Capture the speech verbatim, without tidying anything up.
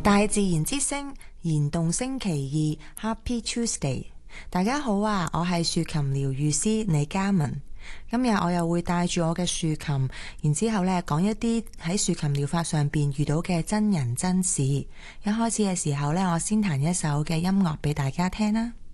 大自然之聲燃動星期二 Happy Tuesday， 大家好啊，我係豎琴療癒師李嘉文。今日我又會帶住我嘅豎琴，然之後咧講一啲喺豎琴療法上邊遇到嘅真人真事。一開始嘅時候咧，我先彈一首嘅音樂俾大家聽啦。